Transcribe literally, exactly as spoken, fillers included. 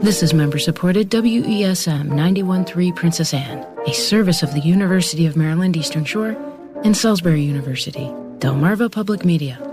This is member-supported W E S M ninety-one point three Princess Anne, a service of the University of Maryland Eastern Shore and Salisbury University, Delmarva Public Media.